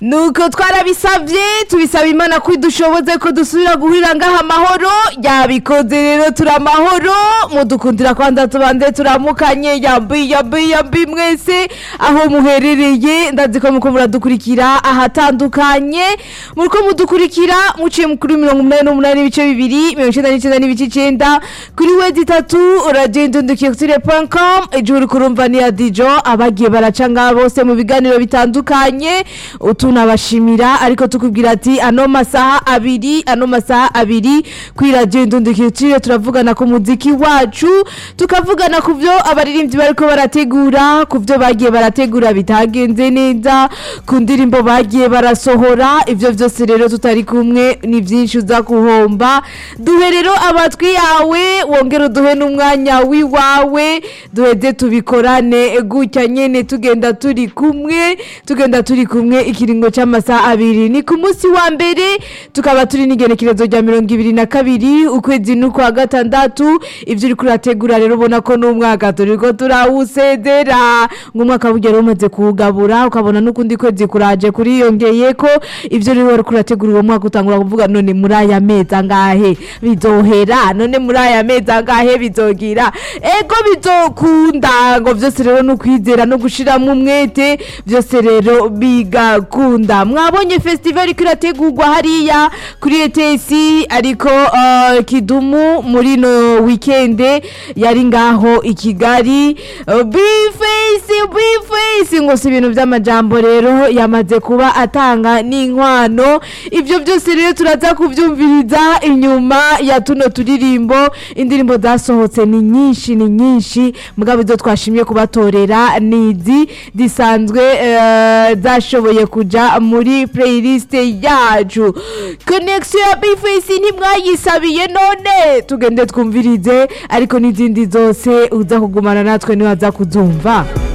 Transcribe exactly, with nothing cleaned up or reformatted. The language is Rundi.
nuko twarabisavye tubisaba Imana ko idushoboze ko dusubira guhurira ngaha amahoro yabikoze rero turamahoro mudukundira kwanda tubande turamukanye yambi yambi yambi mwese aho muherereye ndazi ko muko muradukurikira ahatandukanye muriko mudukurikira muciye mukuru mirongo umunani n'umunani ibice bibiri mirongo icenda n'icenda n'ibice icenda kuri wedi itatu radio indundukiyotire dot com ijuru kurumva ni adijo abagiye baraca ngaho bose mu biganiro bitandukanye utunabashimira ariko tukubwira ati ano masaha abiri ano masaha abiri kuri radio indundukiyotire turavugana ku muziki wacu tukavugana kuvyo abaririmbyi bariko barategura kuvyo bagiye barategura bitagenze neza ku ndirimbo bagiye barasohora ivyo vyose rero tutari kumwe ni vyinshi uza kuhomba duhe rero abatwi yawe wongera uduhe n'umwanya wiwawe duheze tubikorane gutya nyene tugenda turi kumwe tugenda turi kumwe ikiringo c'amasaha abiri ni ku munsi wa mbere tukaba turi n'igenekerezo rya mirongo ibiri na kabiri ukwezi n'ukwa gatandatu ivyo uri kurategura rero ubona ko n'umwaka turiko turawusezera ng'umwaka bugera umaze kuwugabura ukabona n'ukundi kwezi kuraje kuriyongeyeko ivyo rero uri kurategura uwo mwaka utangura kuvuga none muri aya mezi angahe bizohera none muri aya mezi angahe bizogira ego bizokunda ngo vyose rero no kwizera no gushiramo umwete vyose rero bigakunda mwabonye festival ikirategurwa hariya kuri E T S ariko uh, Kidumu muri no weekend yari ngaho i Kigali uh, Bface Bface ngo si ibintu by'amajambo rero yamaze kuba atanga n'inkwano ivyo byose rero turaza kuvyumviriza inyuma ya tuno turirimbo indirimbo zasohotse ni nyinshi ni nyinshi mugabo izo twashimye kubatorera nizi disanzwe uh, zashoboye kuja muri playlist yacu connection ya Bface ntimwayisabiye none tugende twumvirize ariko n'izindi zose uza kugumana natwe niwaza kuzumva.